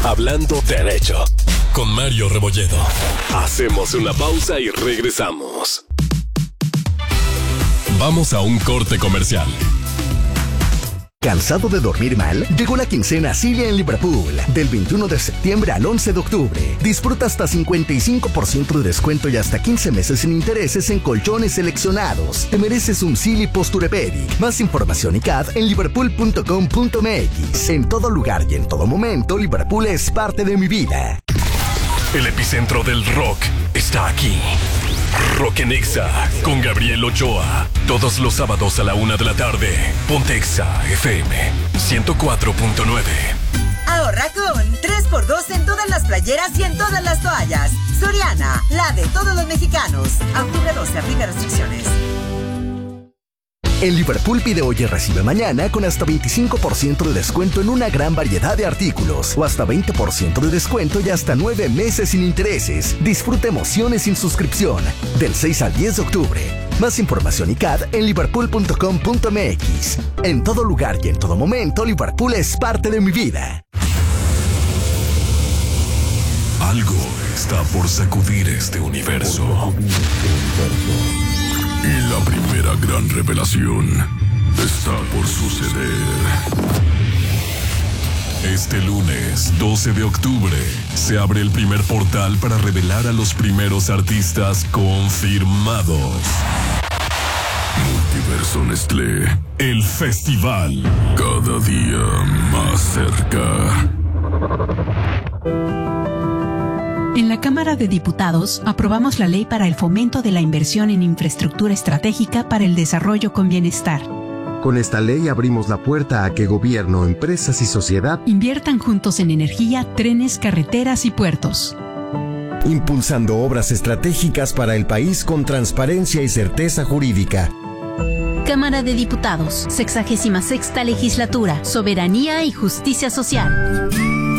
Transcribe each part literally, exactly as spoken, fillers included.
Hablando Derecho, con Mario Rebolledo. Hacemos una pausa y regresamos. Vamos a un corte comercial. ¿Cansado de dormir mal? Llegó la quincena Cilia en Liverpool. Del veintiuno de septiembre al once de octubre. Disfruta hasta cincuenta y cinco por ciento de descuento y hasta quince meses sin intereses en colchones seleccionados. Te mereces un Silly Posturepedic. Más información y C A D en liverpool punto com punto m x. En todo lugar y en todo momento, Liverpool es parte de mi vida. El epicentro del rock está aquí. Rock en Exa con Gabriel Ochoa. Todos los sábados a la una de la tarde. Ponte Exa F M ciento cuatro punto nueve. Ahorra con tres por dos en todas las playeras y en todas las toallas. Soriana, la de todos los mexicanos. A octubre doce, aplica restricciones. En Liverpool pide hoy y recibe mañana con hasta veinticinco por ciento de descuento en una gran variedad de artículos o hasta veinte por ciento de descuento y hasta nueve meses sin intereses. Disfruta emociones sin suscripción del seis al diez de octubre. Más información y C A D en liverpool punto com punto m x. En todo lugar y en todo momento, Liverpool es parte de mi vida. Algo está por sacudir este universo. Y la primera gran revelación está por suceder. Este lunes, doce de octubre, se abre el primer portal para revelar a los primeros artistas confirmados. Multiverso Nestlé, el festival, cada día más cerca. En la Cámara de Diputados aprobamos la ley para el fomento de la inversión en infraestructura estratégica para el desarrollo con bienestar. Con esta ley abrimos la puerta a que gobierno, empresas y sociedad inviertan juntos en energía, trenes, carreteras y puertos. Impulsando obras estratégicas para el país con transparencia y certeza jurídica. Cámara de Diputados, sexagésima sexta legislatura, soberanía y justicia social.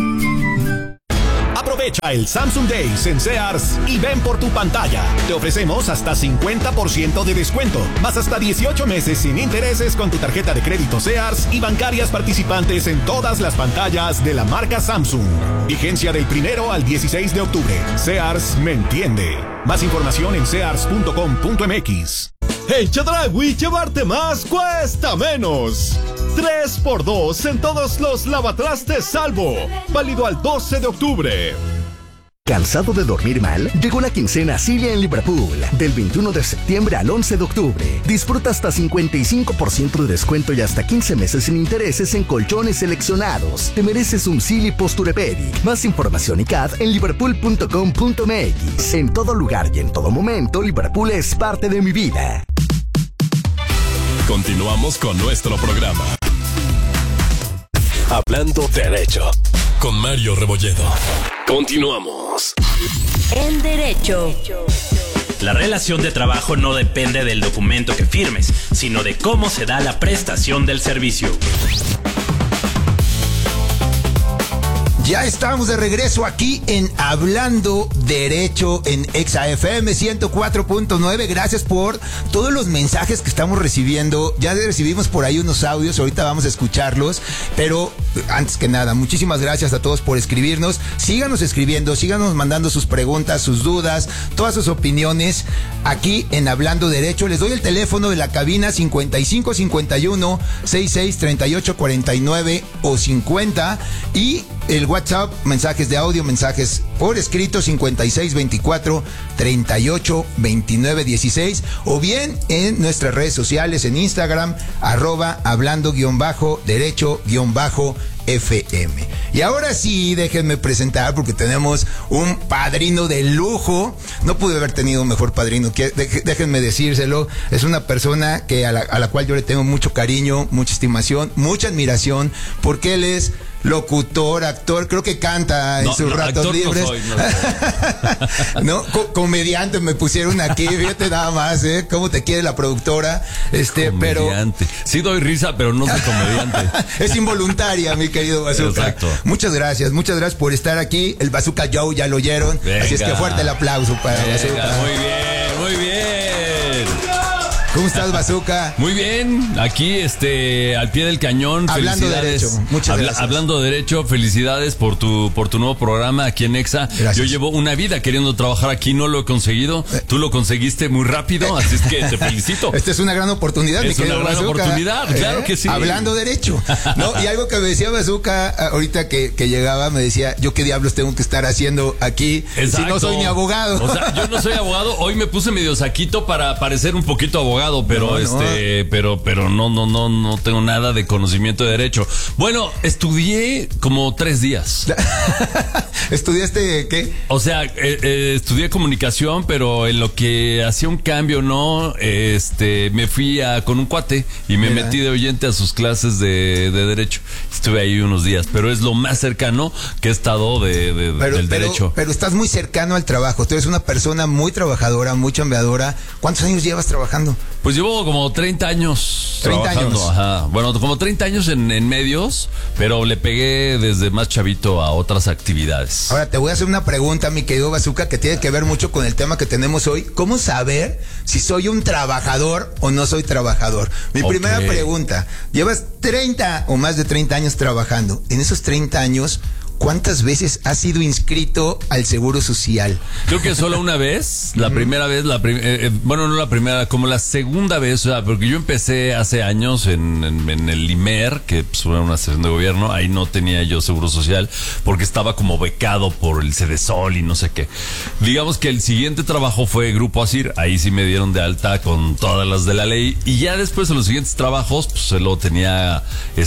Aprovecha el Samsung Days en Sears y ven por tu pantalla. Te ofrecemos hasta cincuenta por ciento de descuento, más hasta dieciocho meses sin intereses con tu tarjeta de crédito Sears y bancarias participantes en todas las pantallas de la marca Samsung. Vigencia del primero al dieciséis de octubre. Sears me entiende. Más información en sears punto com punto m x. En Chedraui, llevarte más cuesta menos. tres por dos en todos los lavatrastes Salvo. Válido al doce de octubre. ¿Cansado de dormir mal? Llegó la quincena Cilia en Liverpool. Del veintiuno de septiembre al once de octubre. Disfruta hasta cincuenta y cinco por ciento de descuento y hasta quince meses sin intereses en colchones seleccionados. Te mereces un Silly Posturepedic. Más información y C A D en liverpool punto com punto m x. En todo lugar y en todo momento, Liverpool es parte de mi vida. Continuamos con nuestro programa. Hablando Derecho, con Mario Rebolledo. Continuamos. En Derecho. La relación de trabajo no depende del documento que firmes, sino de cómo se da la prestación del servicio. Ya estamos de regreso aquí en Hablando Derecho en Exa F M ciento cuatro punto nueve. Gracias por todos los mensajes que estamos recibiendo. Ya recibimos por ahí unos audios, ahorita vamos a escucharlos. Pero antes que nada, muchísimas gracias a todos por escribirnos. Síganos escribiendo, síganos mandando sus preguntas, sus dudas, todas sus opiniones aquí en Hablando Derecho. Les doy el teléfono de la cabina cincuenta y cinco cincuenta y uno sesenta y seis treinta y ocho cuarenta y nueve o cincuenta y el WhatsApp, mensajes de audio, mensajes por escrito cincuenta y seis veinticuatro treinta y ocho veintinueve dieciséis o bien en nuestras redes sociales en Instagram arroba hablando guión bajo derecho guión bajo F M. Y ahora sí, déjenme presentar porque tenemos un padrino de lujo. No pude haber tenido un mejor padrino, que, déjenme decírselo. Es una persona que a la, a la cual yo le tengo mucho cariño, mucha estimación, mucha admiración, porque él es locutor, actor, creo que canta en no, sus no, ratos libres. No, soy, no, ¿No? Co- comediante me pusieron aquí, fíjate nada más, ¿eh? Cómo te quiere la productora. Este, comediante. pero. Sí doy risa, pero no soy comediante. Es involuntaria, mi querido Bazooka. Exacto. Muchas gracias, muchas gracias por estar aquí. El Bazooka Joe ya lo oyeron. Venga. Así es que fuerte el aplauso para Venga, Bazooka. muy bien, muy bien. ¿Cómo estás, Bazooka? Muy bien, aquí este al pie del cañón. Hablando felicidades. derecho. Muchas Habla, gracias. Hablando derecho, felicidades por tu por tu nuevo programa aquí en Exa. Gracias. Yo llevo una vida queriendo trabajar aquí, no lo he conseguido. Tú lo conseguiste muy rápido, así es que te felicito. Esta es una gran oportunidad, Es mi querido una gran Bazooka. oportunidad, claro que sí. Hablando derecho. No, y algo que me decía Bazooka ahorita que, que llegaba, me decía, yo qué diablos tengo que estar haciendo aquí Exacto. si no soy ni abogado. O sea, yo no soy abogado. Hoy me puse medio saquito para parecer un poquito abogado, pero No, no. este, pero, pero no, no, no, no tengo nada de conocimiento de derecho. Bueno, estudié como tres días. ¿Estudiaste qué? O sea, eh, eh, estudié comunicación, pero en lo que hacía un cambio, ¿no? Este, me fui a, con un cuate y me Mira. metí de oyente a sus clases de, de derecho. Estuve ahí unos días, pero es lo más cercano que he estado de, de- Pero, del pero- derecho. pero estás muy cercano al trabajo. Tú eres una persona muy trabajadora, muy chambeadora. ¿Cuántos años llevas trabajando? Pues llevo como treinta años treinta trabajando, años. ajá. Bueno, como treinta años en, en medios, pero le pegué desde más chavito a otras actividades. Ahora te voy a hacer una pregunta, mi querido Bazooka, que tiene que ver mucho con el tema que tenemos hoy. ¿Cómo saber si soy un trabajador o no soy trabajador? Mi Ok. primera pregunta, llevas treinta o más de treinta años trabajando. En esos treinta años, ¿cuántas veces has sido inscrito al Seguro Social? Creo que solo una vez, la primera vez, la prim- eh, eh, bueno, no la primera, como la segunda vez, o sea, porque yo empecé hace años en, en, en el I M E R, que pues, era una sesión de gobierno, ahí no tenía yo seguro social, porque estaba como becado por el Cedesol y no sé qué. Digamos que el siguiente trabajo fue Grupo Asir, ahí sí me dieron de alta con todas las de la ley, y ya después de los siguientes trabajos, pues se lo tenía,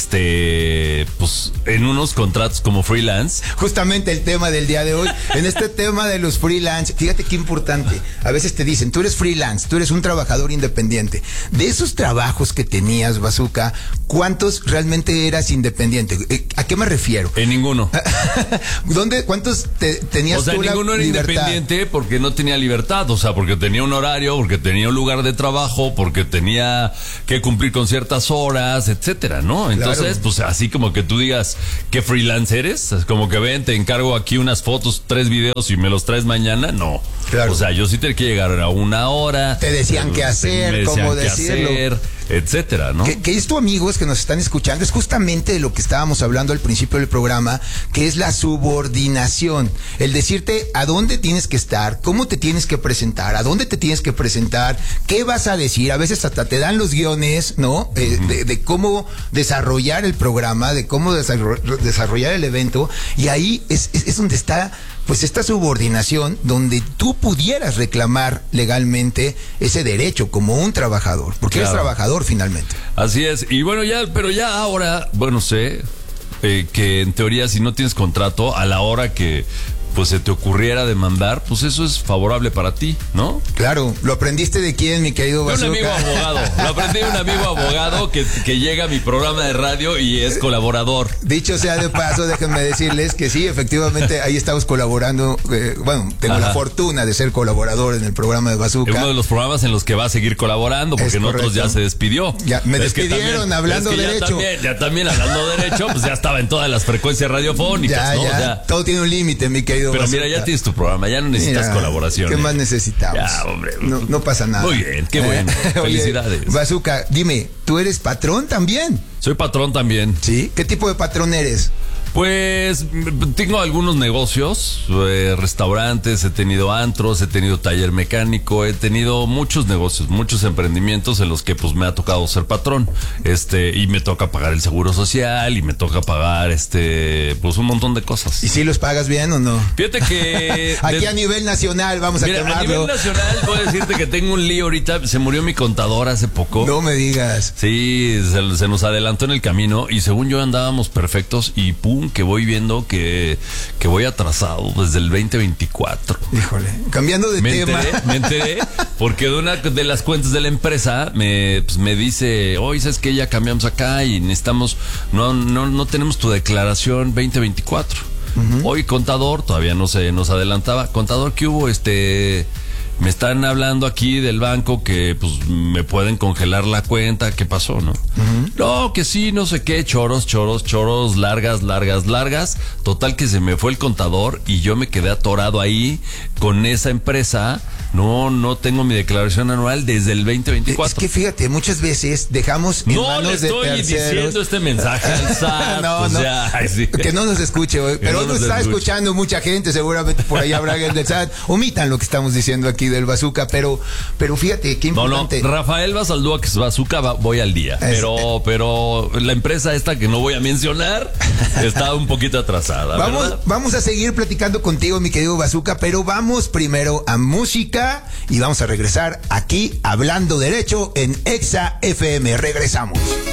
este, pues en unos contratos como freelance. Justamente el tema del día de hoy, en este tema de los freelance, fíjate qué importante. A veces te dicen, tú eres freelance, tú eres un trabajador independiente. De esos trabajos que tenías, Bazooka, ¿cuántos realmente eras independiente? Eh, ¿A qué me refiero? En ninguno. ¿Dónde, cuántos te, tenías O sea, tú la ninguno era libertad? independiente porque no tenía libertad, o sea, porque tenía un horario, porque tenía un lugar de trabajo, porque tenía que cumplir con ciertas horas, etcétera, ¿no? Entonces, Claro. pues así como que tú digas, ¿qué freelance eres? Es como que ven, te encargo aquí unas fotos, tres videos y me los traes mañana, no. Claro. O sea, yo sí tenía que llegar a una hora. Te decían qué hacer, me decían cómo qué decirlo. hacer, etcétera, ¿no? Que, que esto, amigos, que nos están escuchando, es justamente de lo que estábamos hablando al principio del programa, que es la subordinación. El decirte a dónde tienes que estar, cómo te tienes que presentar, a dónde te tienes que presentar, qué vas a decir. A veces hasta te dan los guiones, ¿no? Eh, de, de cómo desarrollar el programa, de cómo desarro- desarrollar el evento. Y ahí es, es, es donde está, pues, esta subordinación, donde tú pudieras reclamar legalmente ese derecho como un trabajador, porque eres Claro. trabajador finalmente. Así es, y bueno, ya, pero ya ahora, bueno, sé eh, que en teoría si no tienes contrato, a la hora que pues se te ocurriera demandar, pues eso es favorable para ti, ¿no? Claro, ¿lo aprendiste de quién, mi querido De un Bazooka? amigo abogado, lo aprendí de un amigo abogado que, que llega a mi programa de radio y es colaborador. Dicho sea de paso, déjenme decirles que sí, efectivamente, ahí estamos colaborando. Eh, bueno, tengo Ajá. la fortuna de ser colaborador en el programa de Es Bazooka. uno de los programas en los que va a seguir colaborando, porque Es en otros correcto. ya se despidió. Ya, me Es que despidieron también- hablando es que ya derecho. También, ya también hablando derecho, pues ya estaba en todas las frecuencias radiofónicas, Ya, ¿no? ya, O sea, todo tiene un límite, mi querido pero Bazooka. mira, ya tienes tu programa, ya no necesitas Mira, colaboración. ¿Qué más necesitamos? Ya, hombre. No, no pasa nada. Muy bien, qué bueno. Oye, Felicidades. Bazooka, dime, ¿tú eres patrón también? Soy patrón también. ¿Sí? ¿Qué tipo de patrón eres? Pues m- tengo algunos negocios, eh, restaurantes, he tenido antros, he tenido taller mecánico, he tenido muchos negocios, muchos emprendimientos en los que pues me ha tocado ser patrón, este, y me toca pagar el seguro social y me toca pagar este, pues un montón de cosas. ¿Y si los pagas bien o no? Fíjate que Aquí de- a nivel nacional, vamos a Mira, a quemarlo. nivel nacional puedo decirte que tengo un lío ahorita, se murió mi contador hace poco. No me digas. Sí, se, se nos adelantó en el camino y según yo andábamos perfectos y pum, que voy viendo que, que voy atrasado desde el veinte veinticuatro. Híjole, cambiando de Me tema. enteré, me enteré porque de una de las cuentas de la empresa me, pues, me dice, oye, ¿sabes qué? Ya cambiamos acá y necesitamos, no, no, no tenemos tu declaración veinte veinticuatro. Hoy contador, todavía no se nos adelantaba. Contador, ¿qué hubo? Este... Me están hablando aquí del banco que pues me pueden congelar la cuenta. ¿Qué pasó, no? Uh-huh. No, que sí, no sé qué, choros, choros, choros, largas, largas, largas. Total que se me fue el contador y yo me quedé atorado ahí con esa empresa No, no tengo mi declaración anual desde el veinte veinticuatro. Es que fíjate, muchas veces dejamos en no manos le estoy de terceros. diciendo este mensaje al S A T. no, o no, sea, ay, sí. Que no nos escuche hoy. Pero no nos nos está escuche. escuchando mucha gente, seguramente por ahí habrá alguien del S A T. Omitan lo que estamos diciendo aquí del bazooka, pero, pero fíjate, qué importante. No, no, Rafael Basaldúa, que es bazooka, va, voy al día. Es, pero, eh, pero la empresa esta que no voy a mencionar está un poquito atrasada. Vamos, ¿verdad? vamos a seguir platicando contigo, mi querido bazooka, pero vamos primero a música y vamos a regresar aquí hablando derecho en Exa F M. Regresamos.